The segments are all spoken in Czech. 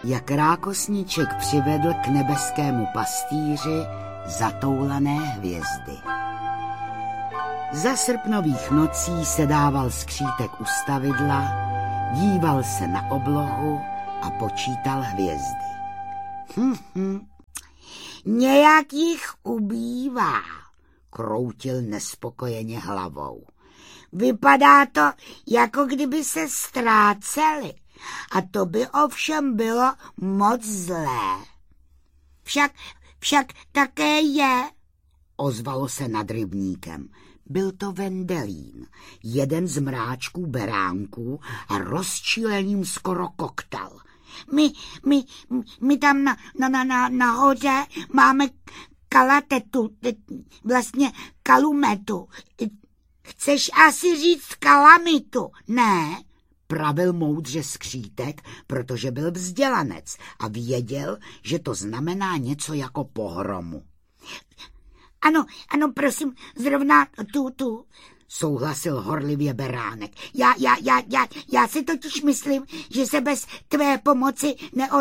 jak rákosníček přivedl k nebeskému pastýři zatoulané hvězdy. Za srpnových nocí se dával skřítek u stavidla, díval se na oblohu a počítal hvězdy. Nějak jich ubývá, kroutil nespokojeně hlavou. Vypadá to, jako kdyby se ztráceli, a to by ovšem bylo moc zlé. Však také je, ozvalo se nad rybníkem. Byl to Vendelín, jeden z mráčků beránků a rozčilením skoro koktal. My tam nahoře máme kalatetu, vlastně kalumetu. Chceš asi říct kalamitu, ne? Pravil moudře skřítek, protože byl vzdělanec a věděl, že to znamená něco jako pohromu. Ano, prosím, zrovna tu, souhlasil horlivě beránek. Já si totiž myslím, že se bez tvé pomoci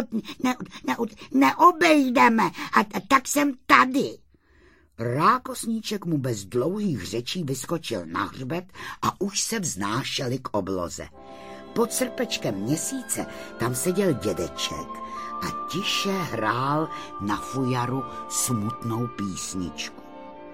neobejdeme a tak jsem tady. Rákosníček mu bez dlouhých řečí vyskočil na hřbet a už se vznášeli k obloze. Pod srpečkem měsíce tam seděl dědeček a tiše hrál na fujaru smutnou písničku.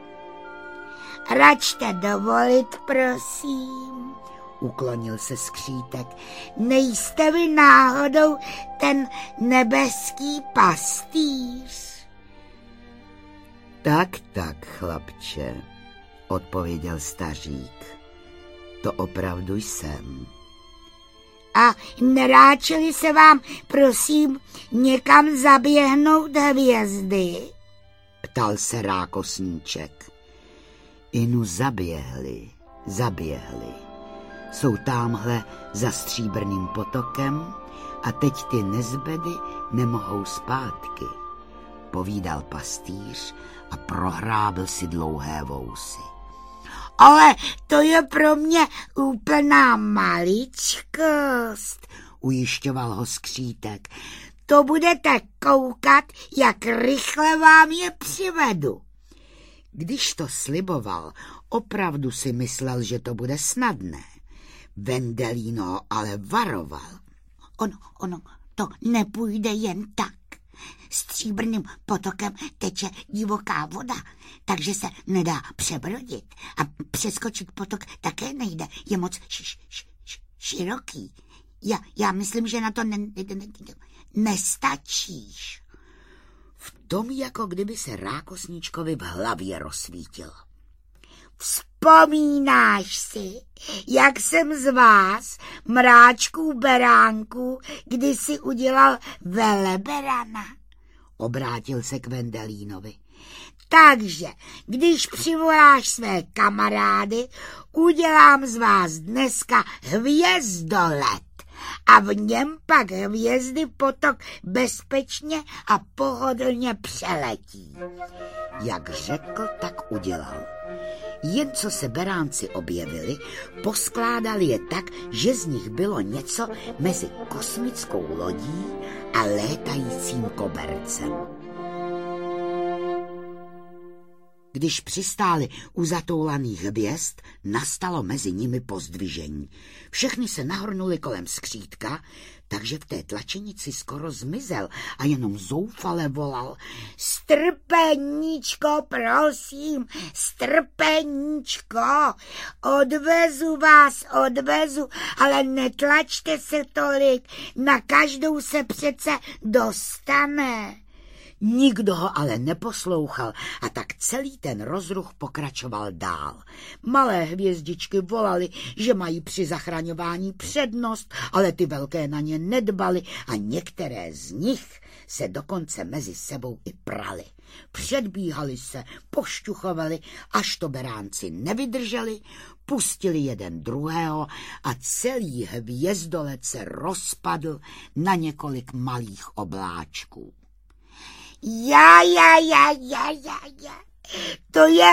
Račte dovolit, prosím, uklonil se skřítek. Nejste vy náhodou ten nebeský pastýř? Tak, chlapče, odpověděl stařík. To opravdu jsem. A neráčili se vám, prosím, někam zaběhnout hvězdy? Ptal se rákosníček. Inu zaběhli. Jsou támhle za Stříbrným potokem a teď ty nezbedy nemohou zpátky, povídal pastýř a prohrábil si dlouhé vousy. Ale to je pro mě úplná maličkost, ujišťoval ho skřítek. To budete koukat, jak rychle vám je přivedu. Když to sliboval, opravdu si myslel, že to bude snadné. Vendelín ho ale varoval. Ono to nepůjde jen tak. Stříbrným potokem teče divoká voda, takže se nedá přebrodit. A přeskočit potok také nejde, je moc široký. Já myslím, že na to nestačíš. V tom, jako kdyby se rákosníčkovi v hlavě rozsvítilo. Vzpomínáš si, jak jsem z vás, mráčků beránků, kdysi udělal veleberana? Obrátil se k Vendelínovi. Takže, když přivoláš své kamarády, udělám z vás dneska hvězdolet a v něm pak hvězdy potok bezpečně a pohodlně přeletí. Jak řekl, tak udělal. Jen co se beránci objevili, poskládali je tak, že z nich bylo něco mezi kosmickou lodí a létajícím kobercem. Když přistáli u zatoulaných hvězd, nastalo mezi nimi pozdvižení. Všechny se nahrnuli kolem skřítka, takže v té tlačenici skoro zmizel a jenom zoufale volal: Strpeníčko, prosím, strpeníčko, odvezu, ale netlačte se tolik, na každou se přece dostane. Nikdo ho ale neposlouchal a tak celý ten rozruch pokračoval dál. Malé hvězdičky volaly, že mají při zachraňování přednost, ale ty velké na ně nedbaly a některé z nich se dokonce mezi sebou i prali. Předbíhali se, pošťuchovali, až to beránci nevydrželi, pustili jeden druhého a celý hvězdolet se rozpadl na několik malých obláčků. Ja, to je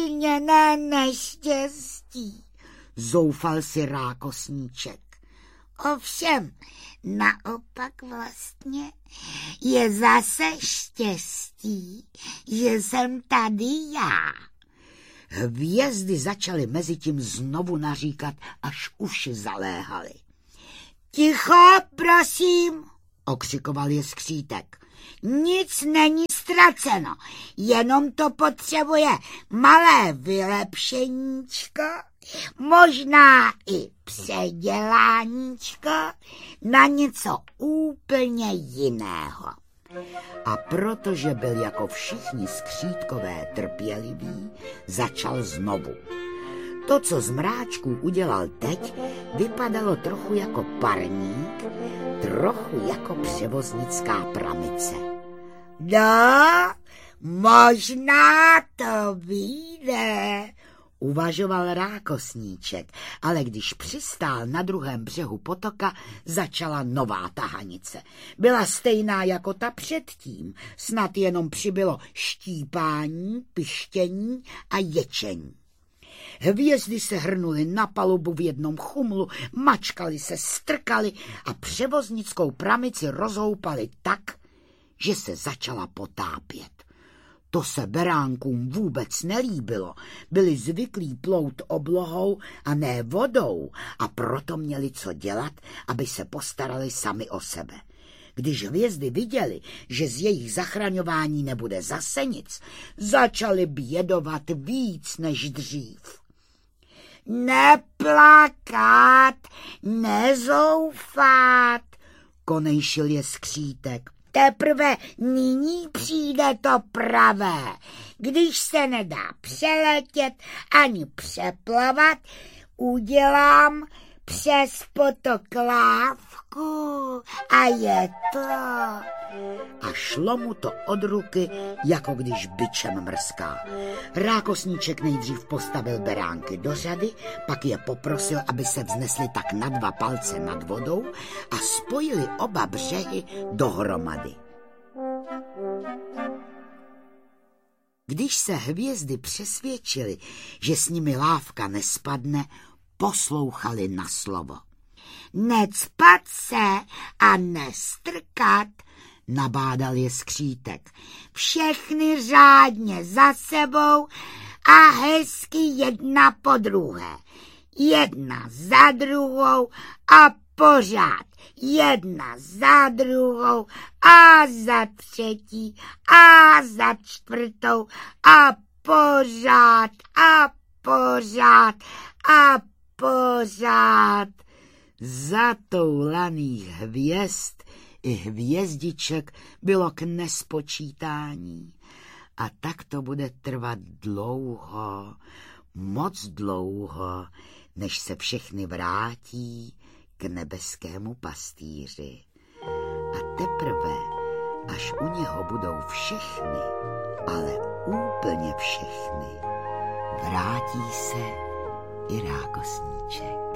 učiněné neštěstí, zoufal si rákosníček. Ovšem, naopak vlastně je zase štěstí, že jsem tady já. Hvězdy začaly mezitím znovu naříkat, až uši zaléhaly. Ticho, prosím, okřikoval je skřítek. Nic není ztraceno, jenom to potřebuje malé vylepšeníčko, možná i předěláníčko na něco úplně jiného. A protože byl jako všichni skřítkové trpěliví, začal znovu. To, co z mráčků udělal teď, vypadalo trochu jako parník, trochu jako převoznická pramice. No, možná to vyjde, uvažoval Rákosníček, ale když přistál na druhém břehu potoka, začala nová tahanice. Byla stejná jako ta předtím, snad jenom přibylo štípání, pištění a ječení. Hvězdy se hrnuly na palubu v jednom chumlu, mačkali se, strkali a převoznickou pramici rozhoupali tak, že se začala potápět. To se beránkům vůbec nelíbilo. Byli zvyklí plout oblohou a ne vodou a proto měli co dělat, aby se postarali sami o sebe. Když hvězdy viděli, že z jejich zachraňování nebude zase nic, začali bědovat víc než dřív. Neplakat, nezoufat, konejšil je skřítek. Teprve nyní přijde to pravé. Když se nedá přeletět ani přeplavat, udělám přes potok lávku a je to. A šlo mu to od ruky, jako když bičem mrská. Rákosníček nejdřív postavil beránky do řady, pak je poprosil, aby se vznesli tak na 2 palce nad vodou a spojili oba břehy dohromady. Když se hvězdy přesvědčili, že s nimi lávka nespadne, poslouchali na slovo. Necpat se a nestrkat, nabádal je skřítek. Všechny řádně za sebou a hezky jedna po druhé. Jedna za druhou a pořád. Jedna za druhou a za třetí a za čtvrtou a pořád a pořád a pořád. Zatoulaných hvězd i hvězdiček bylo k nespočítání. A tak to bude trvat dlouho, moc dlouho, než se všechny vrátí k nebeskému pastýři. A teprve, až u něho budou všechny, ale úplně všechny, vrátí se i Rákosníček.